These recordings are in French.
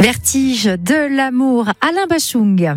Vertige de l'amour, Alain Bachung.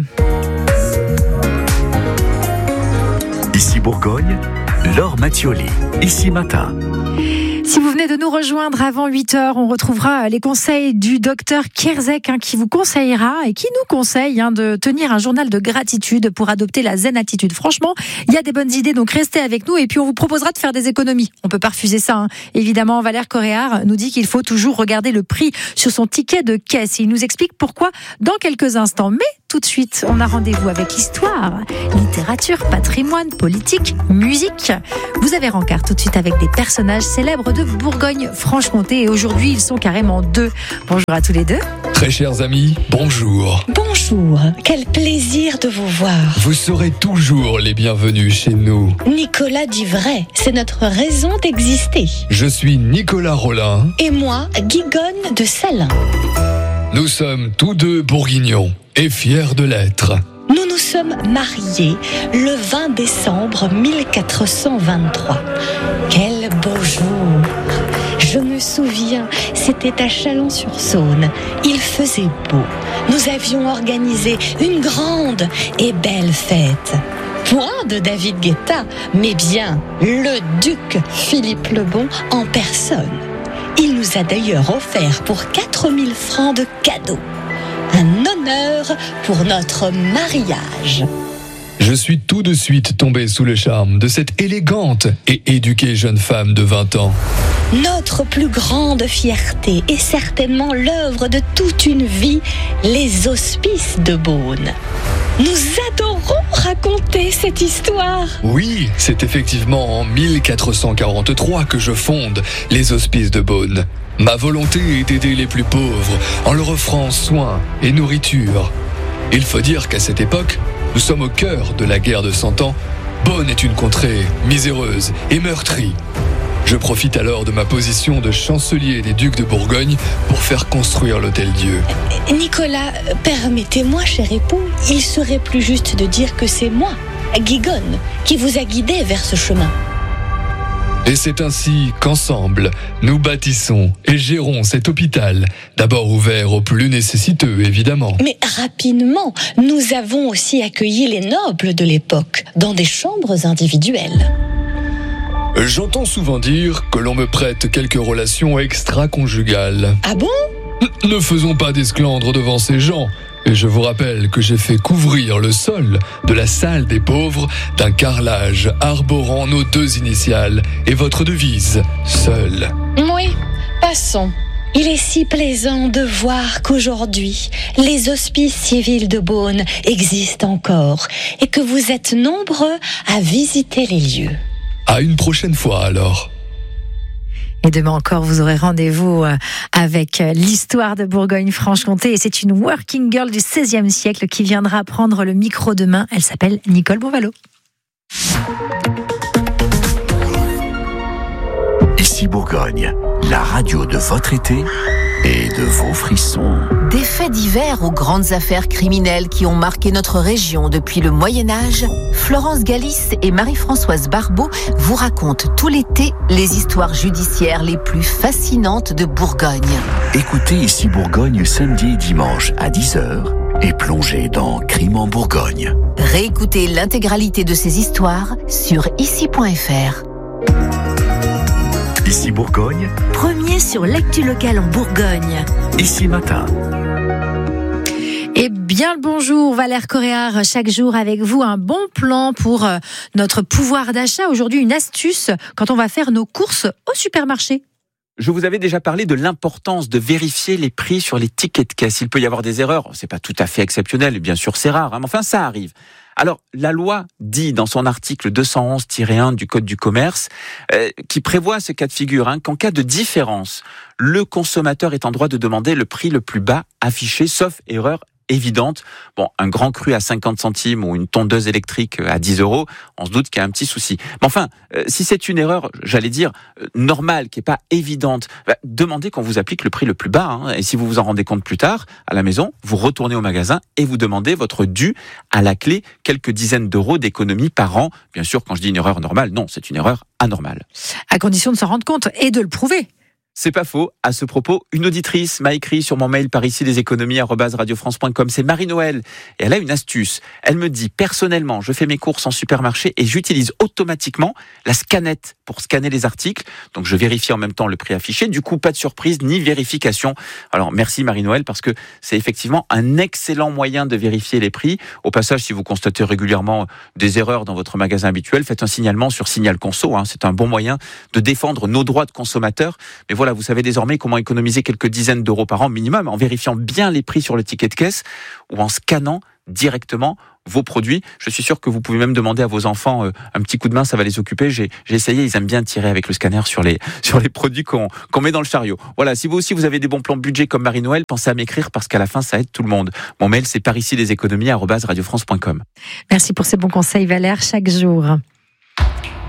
Ici Bourgogne, Laure Mattioli, ici matin. Si vous venez de nous rejoindre avant 8h, on retrouvera les conseils du docteur Kierzek qui vous conseillera et qui nous conseille de tenir un journal de gratitude pour adopter la zen attitude. Franchement, il y a des bonnes idées, donc restez avec nous et puis on vous proposera de faire des économies. On peut pas refuser ça. Évidemment, Valère Coréard nous dit qu'il faut toujours regarder le prix sur son ticket de caisse. Il nous explique pourquoi dans quelques instants. Mais tout de suite, on a rendez-vous avec l'histoire, littérature, patrimoine, politique, musique. Vous avez rencard tout de suite avec des personnages célèbres de Bourgogne-Franche-Comté et aujourd'hui ils sont carrément deux. Bonjour à tous les deux. Très chers amis, bonjour. Bonjour, quel plaisir de vous voir. Vous serez toujours les bienvenus chez nous. Nicolas dit vrai, c'est notre raison d'exister. Je suis Nicolas Rollin. Et moi, Guigonne de Salins. Nous sommes tous deux bourguignons et fiers de l'être. Nous nous sommes mariés le 20 décembre 1423. Quel beau jour! Je me souviens, c'était à Chalon-sur-Saône. Il faisait beau. Nous avions organisé une grande et belle fête. Point de David Guetta, mais bien le duc Philippe le Bon en personne. Il nous a d'ailleurs offert pour 4000 francs de cadeaux. Un honneur pour notre mariage. Je suis tout de suite tombé sous le charme de cette élégante et éduquée jeune femme de 20 ans. Notre plus grande fierté est certainement l'œuvre de toute une vie, les Hospices de Beaune. Nous adorons raconter cette histoire. Oui, c'est effectivement en 1443 que je fonde les Hospices de Beaune. Ma volonté est d'aider les plus pauvres en leur offrant soins et nourriture. Il faut dire qu'à cette époque, nous sommes au cœur de la guerre de 100 ans. Beaune est une contrée miséreuse et meurtrie. Je profite alors de ma position de chancelier des ducs de Bourgogne pour faire construire l'Hôtel-Dieu. Nicolas, permettez-moi, cher époux, il serait plus juste de dire que c'est moi, Guigonne, qui vous a guidé vers ce chemin. Et c'est ainsi qu'ensemble, nous bâtissons et gérons cet hôpital, d'abord ouvert aux plus nécessiteux, évidemment. Mais rapidement, nous avons aussi accueilli les nobles de l'époque, dans des chambres individuelles. J'entends souvent dire que l'on me prête quelques relations extra-conjugales. Ah bon ? Ne faisons pas d'esclandre devant ces gens. Et je vous rappelle que j'ai fait couvrir le sol de la salle des pauvres d'un carrelage arborant nos 2 initiales et votre devise, seul. Oui, passons. Il est si plaisant de voir qu'aujourd'hui, les hospices civils de Beaune existent encore et que vous êtes nombreux à visiter les lieux. À une prochaine fois alors. Et demain encore, vous aurez rendez-vous avec l'histoire de Bourgogne-Franche-Comté. Et c'est une working girl du XVIe siècle qui viendra prendre le micro demain. Elle s'appelle Nicole Bourvallot. Ici Bourgogne, la radio de votre été et de vos frissons. Des faits divers aux grandes affaires criminelles qui ont marqué notre région depuis le Moyen-Âge, Florence Galis et Marie-Françoise Barbeau vous racontent tout l'été les histoires judiciaires les plus fascinantes de Bourgogne. Écoutez Ici Bourgogne samedi et dimanche à 10h et plongez dans Crime en Bourgogne. Réécoutez l'intégralité de ces histoires sur ici.fr. Ici Bourgogne, Premier sur l'actu locale en Bourgogne. ici matin. Et bien le bonjour Valère Coréard, chaque jour avec vous un bon plan pour notre pouvoir d'achat. Aujourd'hui une astuce quand on va faire nos courses au supermarché. Je vous avais déjà parlé de l'importance de vérifier les prix sur les tickets de caisse. Il peut y avoir des erreurs, c'est pas tout à fait exceptionnel, et bien sûr c'est rare, mais enfin ça arrive. Alors, la loi dit dans son article 211-1 du Code du commerce, qui prévoit ce cas de figure, qu'en cas de différence, le consommateur est en droit de demander le prix le plus bas affiché, sauf erreur évidente. Bon, un grand cru à 50 centimes ou une tondeuse électrique à 10 €, on se doute qu'il y a un petit souci. Mais enfin, si c'est une erreur, j'allais dire, normale, qui n'est pas évidente, demandez qu'on vous applique le prix le plus bas. Et si vous vous en rendez compte plus tard, à la maison, vous retournez au magasin et vous demandez votre dû à la clé, quelques dizaines d'euros d'économie par an. Bien sûr, quand je dis une erreur normale, non, c'est une erreur anormale. À condition de s'en rendre compte et de le prouver. C'est pas faux. À ce propos, une auditrice m'a écrit sur mon mail par ici leséconomies@radiofrance.com. C'est Marie-Noël. Et elle a une astuce. Elle me dit, personnellement, je fais mes courses en supermarché et j'utilise automatiquement la scannette pour scanner les articles. Donc, je vérifie en même temps le prix affiché. Du coup, pas de surprise ni vérification. Alors, merci Marie-Noël parce que c'est effectivement un excellent moyen de vérifier les prix. Au passage, si vous constatez régulièrement des erreurs dans votre magasin habituel, faites un signalement sur Signal Conso. C'est un bon moyen de défendre nos droits de consommateurs. Mais voilà, vous savez désormais comment économiser quelques dizaines d'euros par an minimum en vérifiant bien les prix sur le ticket de caisse ou en scannant directement vos produits. Je suis sûr que vous pouvez même demander à vos enfants un petit coup de main, ça va les occuper. J'ai essayé, ils aiment bien tirer avec le scanner sur les produits qu'on met dans le chariot. Voilà, si vous aussi vous avez des bons plans de budget comme Marie-Noël, pensez à m'écrire parce qu'à la fin ça aide tout le monde. Mon mail c'est paricileséconomies@radiofrance.com. Merci pour ces bons conseils Valère chaque jour.